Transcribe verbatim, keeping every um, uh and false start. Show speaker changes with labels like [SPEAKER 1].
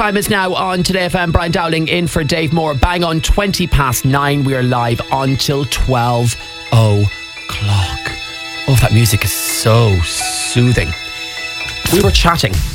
[SPEAKER 1] Time is now on Today F M. Brian Dowling in for Dave Moore. Bang on twenty past nine. We're live until twelve o'clock. Oh, that music is so soothing. We were chatting